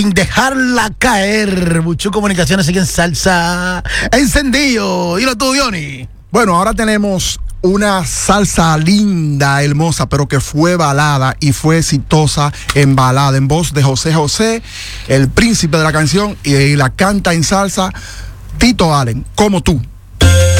sin dejarla caer. Buchu Comunicaciones sigue en salsa encendido. Y lo tuyo, Johnny. Bueno, ahora tenemos una salsa linda, hermosa, pero que fue balada y fue exitosa en balada, en voz de José José, el príncipe de la canción, y la canta en salsa Tito Allen, Como Tú.